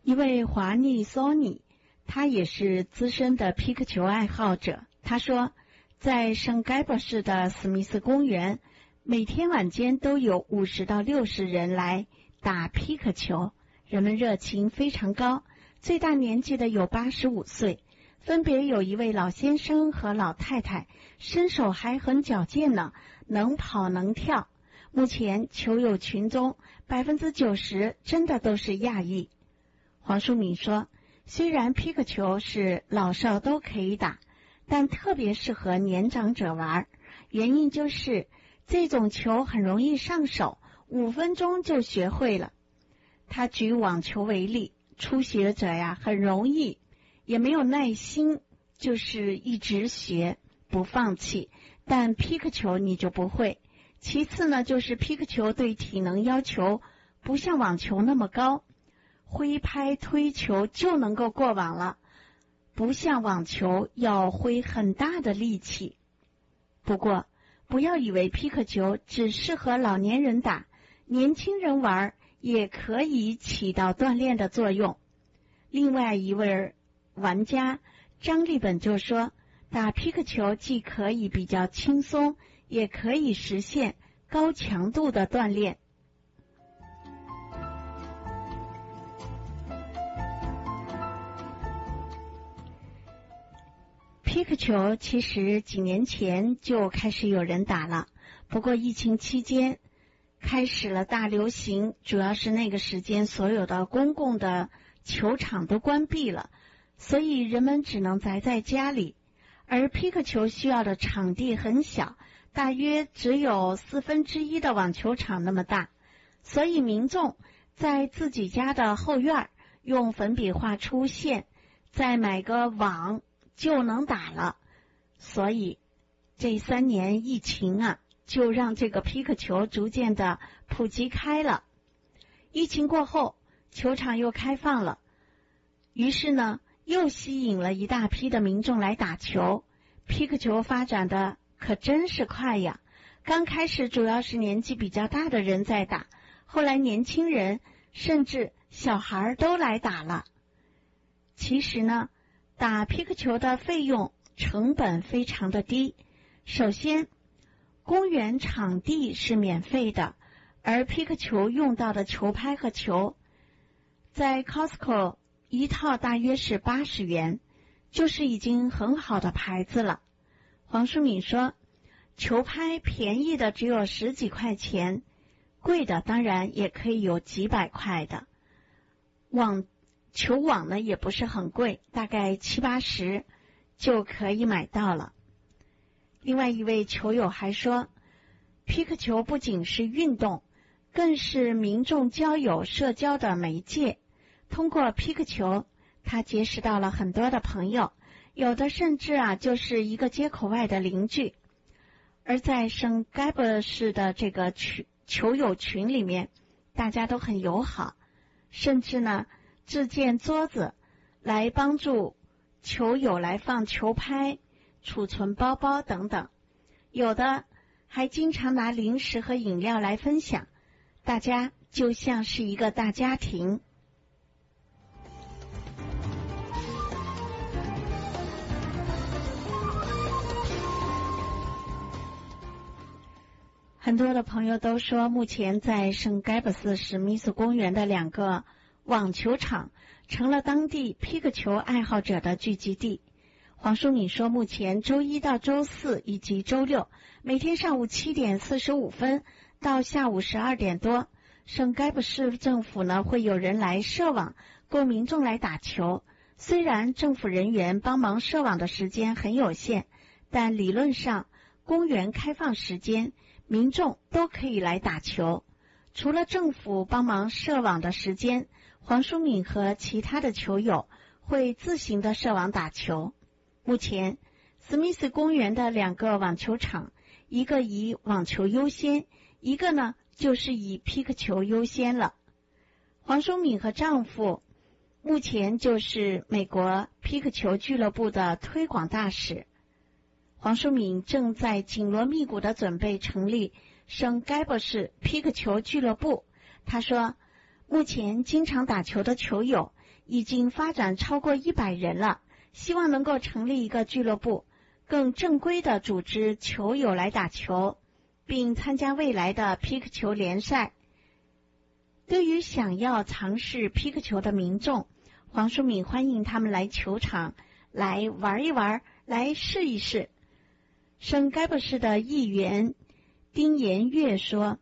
一位华尼索尼，他也是资深的皮克球爱好者。他说，在圣盖博市的史密斯公园，每天晚间都有50到60人来打皮克球，人们热情非常高，最大年纪的有85岁，分别有一位老先生和老太太，身手还很矫健呢，能跑能跳。目前球友群中90%真的都是亚裔。黄淑敏说，虽然皮克球是老少都可以打，但特别适合年长者玩，原因就是这种球很容易上手，5分钟就学会了。他举网球为例，初学者很容易，也没有耐心，就是一直学不放弃，但皮克球你就不会。其次呢，就是皮克球对体能要求不像网球那么高，挥拍推球就能够过网了，不像网球要挥很大的力气。不过不要以为皮克球只适合老年人打，年轻人玩也可以起到锻炼的作用。另外一位玩家张立本就说，打皮克球既可以比较轻松，也可以实现高强度的锻炼。皮克球其实几年前就开始有人打了，不过疫情期间开始了大流行，主要是那个时间所有的公共的球场都关闭了，所以人们只能宅在家里。而皮克球需要的场地很小，大约只有1/4的网球场那么大，所以民众在自己家的后院用粉笔画出线，再买个网就能打了。所以这3年疫情就让这个皮克球逐渐的普及开了。疫情过后，球场又开放了，于是呢又吸引了一大批的民众来打球。皮克球发展的可真是快呀，刚开始主要是年纪比较大的人在打，后来年轻人甚至小孩都来打了。其实呢，打皮克球的费用成本非常的低。首先，公园场地是免费的，而皮克球用到的球拍和球在 Costco 一套大约是80元，就是已经很好的牌子了。黄淑敏说，球拍便宜的只有10几块钱，贵的当然也可以有几百块的。球网呢也不是很贵，大概70-80就可以买到了。另外一位球友还说，皮克球不仅是运动，更是民众交友社交的媒介。通过皮克球，他结识到了很多的朋友，有的甚至就是一个街口外的邻居。而在圣盖博市的这个球友群里面，大家都很友好，甚至呢制建桌子来帮助球友来放球拍、储存包包等等，有的还经常拿零食和饮料来分享，大家就像是一个大家庭。很多的朋友都说，目前在圣盖博斯史密斯公园的2个网球场成了当地皮克球爱好者的聚集地。黄淑敏说，目前周1到周4以及周6，每天上午7点45分到下午12点多，圣盖博市政府呢会有人来设网，供民众来打球。虽然政府人员帮忙设网的时间很有限，但理论上公园开放时间民众都可以来打球。除了政府帮忙设网的时间，黄淑敏和其他的球友会自行的设网打球。目前史密斯公园的2个网球场，一个以网球优先，一个呢就是以皮克球优先了。黄淑敏和丈夫目前就是美国皮克球俱乐部的推广大使。黄淑敏正在紧锣密鼓地准备成立圣盖博市皮克球俱乐部。他说， 目前经常打球的球友已经发展超过100人了，希望能够成立一个俱乐部，更正规的组织球友来打球，并参加未来的皮克球联赛。对于想要尝试皮克球的民众，黄淑敏欢迎他们来球场来玩一玩，来试一试。圣盖博市的议员丁延月说，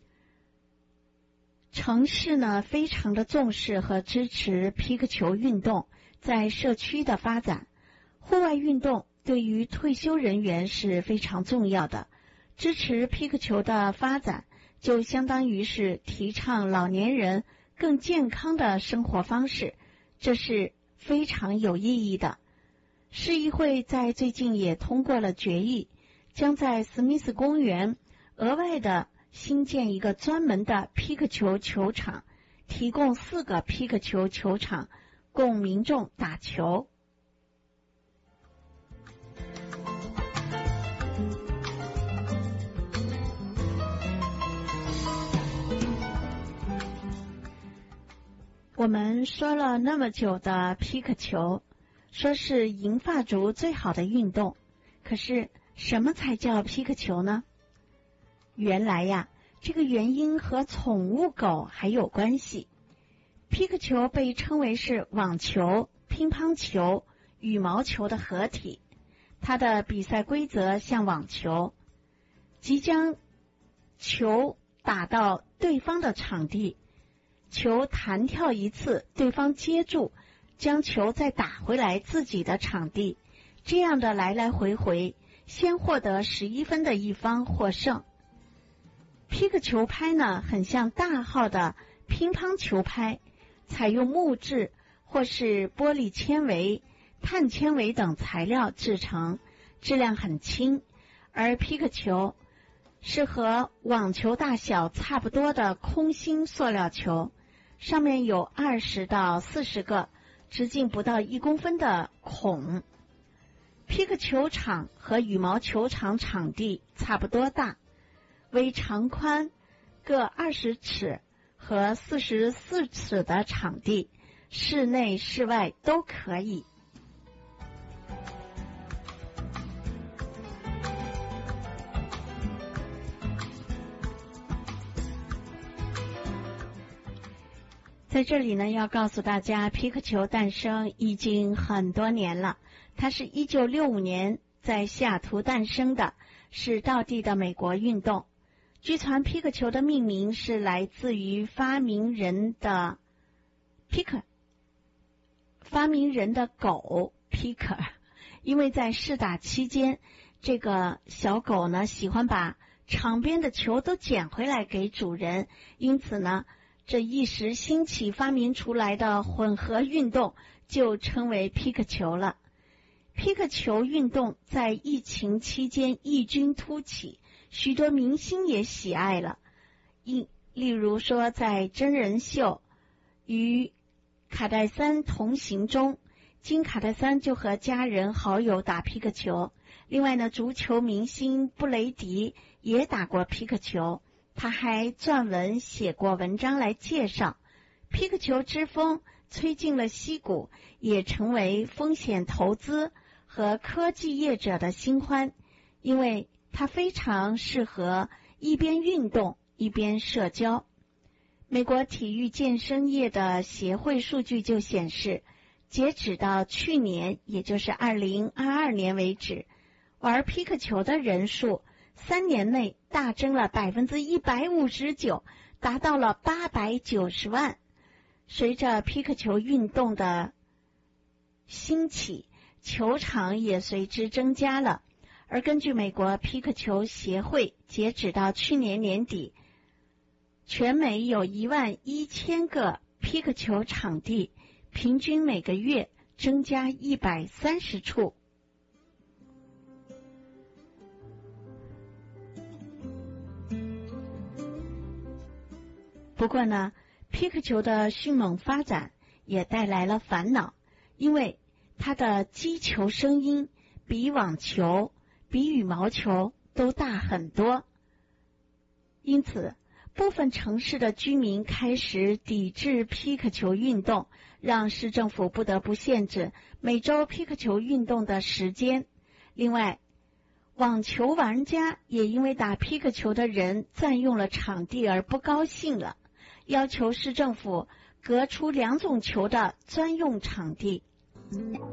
城市呢非常的重视和支持皮克球运动在社区的发展，户外运动对于退休人员是非常重要的，支持皮克球的发展就相当于是提倡老年人更健康的生活方式，这是非常有意义的。市议会在最近也通过了决议，将在史密斯公园额外的新建一个专门的皮克球球场，提供4个皮克球球场供民众打球。我们说了那么久的皮克球，说是银发族最好的运动，可是什么才叫皮克球呢？原来呀，这个原因和宠物狗还有关系。皮克球被称为是网球、乒乓球、羽毛球的合体，它的比赛规则像网球，即将球打到对方的场地，球弹跳一次，对方接住，将球再打回来自己的场地，这样的来来回回，先获得11分的一方获胜。皮克球拍呢，很像大号的乒乓球拍，采用木质或是玻璃纤维、碳纤维等材料制成，质量很轻。而皮克球是和网球大小差不多的空心塑料球，上面有20到40个直径不到1公分的孔。皮克球场和羽毛球场场地差不多大，为长宽各20尺和44尺的场地，室内室外都可以。在这里呢，要告诉大家，皮克球诞生已经很多年了，它是1965年在西雅图诞生的，是道地的美国运动。据传皮克球的命名是来自于发明人的狗皮克，因为在试打期间，这个小狗呢喜欢把场边的球都捡回来给主人，因此呢这一时兴起发明出来的混合运动就称为皮克球了。皮克球运动在疫情期间异军突起，许多明星也喜爱了。例如说在真人秀与卡戴珊同行中，金卡戴珊就和家人好友打皮克球。另外呢，足球明星布雷迪也打过皮克球，他还撰文写过文章来介绍。皮克球之风吹进了矽谷，也成为风险投资和科技业者的新欢，因为它非常适合一边运动一边社交。美国体育健身业的协会数据就显示，截止到去年，也就是2022年为止，玩皮克球的人数3年内大增了159%，达到了890万。随着皮克球运动的兴起，球场也随之增加了。而根据美国皮克球协会，截止到去年年底，全美有11000个皮克球场地，平均每个月增加130处。不过呢，皮克球的迅猛发展也带来了烦恼，因为它的击球声音比网球、比羽毛球都大很多，因此部分城市的居民开始抵制皮克球运动，让市政府不得不限制每周皮克球运动的时间。另外，网球玩家也因为打皮克球的人占用了场地而不高兴了，要求市政府隔出2种球的专用场地。